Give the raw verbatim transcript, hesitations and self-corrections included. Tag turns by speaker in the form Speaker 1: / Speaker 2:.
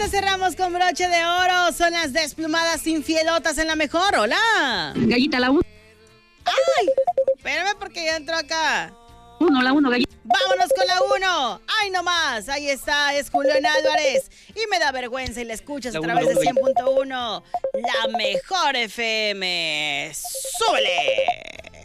Speaker 1: esta cerramos con broche de oro. Son las desplumadas infielotas en la mejor. Hola.
Speaker 2: Gallita, la uno.
Speaker 1: ¡Ay! Espérame porque ya entró acá.
Speaker 2: Uno, la uno, gallita.
Speaker 1: Vámonos con la uno. ¡Ay, no más! Ahí está, es Julián Álvarez. Y me da vergüenza y la escuchas
Speaker 2: La
Speaker 1: a
Speaker 2: uno,
Speaker 1: través
Speaker 2: la
Speaker 1: de
Speaker 2: uno,
Speaker 1: cien punto uno. La mejor F M. ¡Súbele!